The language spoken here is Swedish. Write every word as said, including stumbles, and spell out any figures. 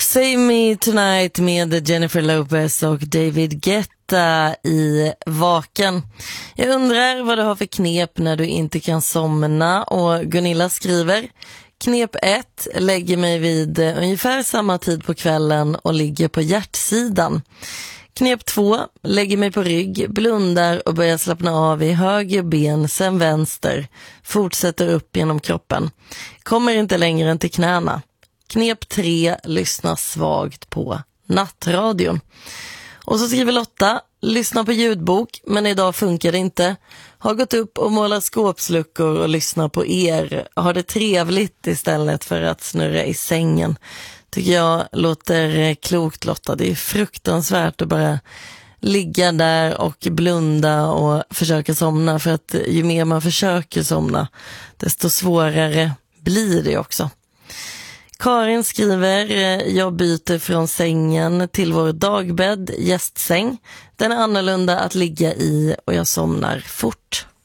Save Me Tonight med Jennifer Lopez och David Guetta i Vaken. Jag undrar vad du har för knep när du inte kan somna, och Gunilla skriver: knep ett, lägger mig vid ungefär samma tid på kvällen och ligger på hjärtsidan. Knep två, lägger mig på rygg, blundar och börjar slappna av i höger ben, sen vänster, fortsätter upp genom kroppen. Kommer inte längre än till knäna. Knep tre, lyssna svagt på nattradion. Och så skriver Lotta: lyssna på ljudbok, men idag funkar det inte. Har gått upp och målat skåpsluckor och lyssnar på er. Har det trevligt istället för att snurra i sängen. Tycker jag låter klokt, Lotta. Det är fruktansvärt att bara ligga där och blunda och försöka somna. För att ju mer man försöker somna, desto svårare blir det också. Karin skriver: jag byter från sängen till vår dagbädd, gästsäng. Den är annorlunda att ligga i och jag somnar fort.